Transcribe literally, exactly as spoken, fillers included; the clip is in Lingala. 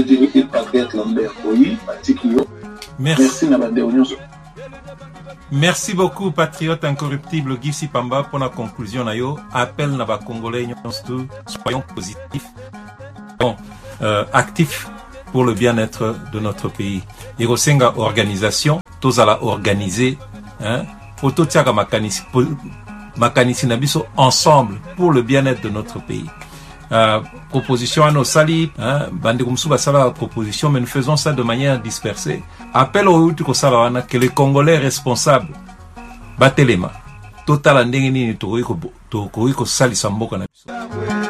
voulais dire que Patrick Lambert, oui, Patikio. Merci. Merci, Nabadéonion. Merci beaucoup, patriote incorruptible Gifsi Pamba, pour la conclusion. Nayo, appel Naba Congolais, soyons positifs, bon, euh, actifs pour le bien-être de notre pays. Irosenga organisation, tous à la organiser, hein, Ototiaga Makanisi, Makanisi Nabiso, ensemble pour le bien-être de notre pays. Euh, proposition à nos salis, hein, Bandikumsuba Sala proposition, mais nous faisons ça de manière dispersée. Appel au Utuko Salawana que les Congolais responsables batelema total ndenge nini to ko to ko sali samboka na biso.